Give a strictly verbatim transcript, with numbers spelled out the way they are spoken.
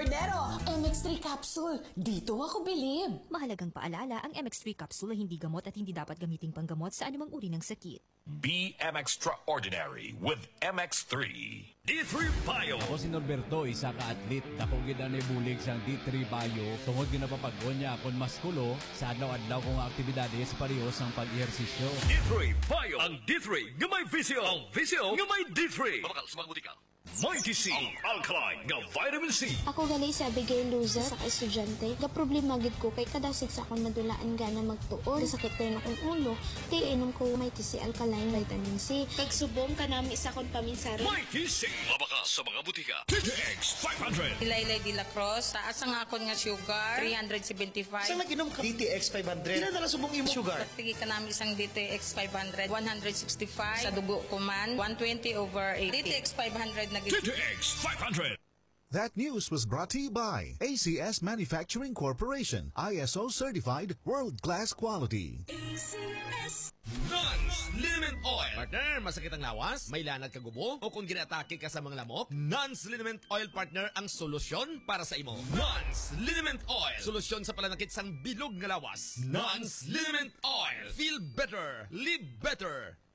Cordero. M X three capsule. Dito ako bilib. Mahalagang paalala, ang M X three capsule ay hindi gamot at hindi dapat gamiting panggamot sa anumang uri ng sakit. Be M Extraordinary with M X three. D three Bio. Ako si Norberto, isa ka atlet. Dako gid na bulig sang D three Bio. Tungod ginapapagod niya akong maskulo sa adlaw-adlaw kong aktibidades parehos ang pag-ehersisyo. D three Bio. Ang D three nga may visyo. Ang visyo nga may D three. Mabakal, sumagbuti ka. Mighty C, ang alkaline nga vitamin C. Ako gali sa Abigail Loza sa estudyante. Da problema gid ko kay kadasig sa akong madulaan gana magtuon. Sakit rin akong ulo. Di inom ko Mighty C alkaline vitamin C. Kag subong ka nami sa akong paminsari. Mighty C, mabaka sa mga butika. T T X five hundred. Ilaylay de la Cruz, taas ang akon nga sugar, three seventy-five. Saan nag-inom ka? D T X five hundred. Ilan na lang subong imo sugar? Pagtigi ka namin isang D T X five hundred, one sixty-five. Sa dugo ko man, one twenty over eighty. D T X five hundred na T T X five hundred. That news was brought to you by A C S Manufacturing Corporation, I S O certified, world-class quality. A C S Nans Liniment Oil. Partner, masakit ang lawas? May lanad ka gubo? O kung ginatake ka sa mga lamok? Nans Liniment Oil, partner, ang solusyon para sa imo. Nans Liniment Oil. Solusyon sa palanakit sang bilog nga lawas. Nans Liniment Oil. Feel better. Live better.